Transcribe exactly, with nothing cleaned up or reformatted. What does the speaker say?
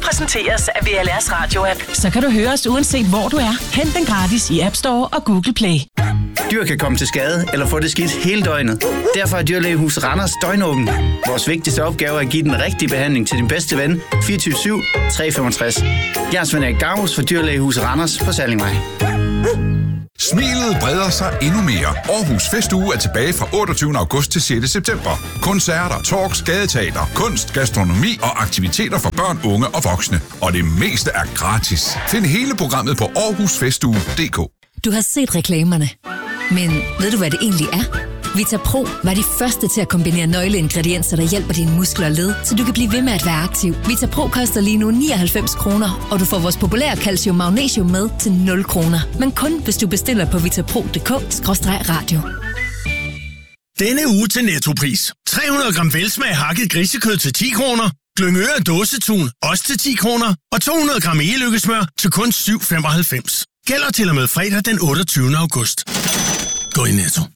præsenteres af V L R's radio-app. Så kan du høre os uanset hvor du er. Hent den gratis i App Store og Google Play. Dyr kan komme til skade eller få det skidt hele døgnet. Derfor er Dyrlægehus Randers døgnåben. Vores vigtigste opgave er at give den rigtige behandling til din bedste ven fireogtyve syv tre femogtres. Jeg er Svend Erik Gavus for Dyrlægehus Randers på Sallingvej. Smilet breder sig endnu mere. Aarhus Festuge er tilbage fra otteogtyvende august til sjette september. Koncerter, talks, gadeteater, kunst, gastronomi og aktiviteter for børn, unge og voksne. Og det meste er gratis. Find hele programmet på aarhus festuge punktum d k. Du har set reklamerne. Men ved du, hvad det egentlig er? VitaPro var de første til at kombinere nøgleingredienser, der hjælper dine muskler og led, så du kan blive ved med at være aktiv. VitaPro koster lige nu nioghalvfems kroner, og du får vores populære calcium magnesium med til nul kroner. Men kun hvis du bestiller på vitapro punktum d k skråstreg radio. Denne uge til Nettopris. tre hundrede gram velsmag hakket grisekød til ti kroner. Glyngøre dåsetun også til ti kroner. Og to hundrede gram e-lykkesmør til kun syv femoghalvfems. Gælder til og med fredag den otteogtyvende august. Gå i Netto.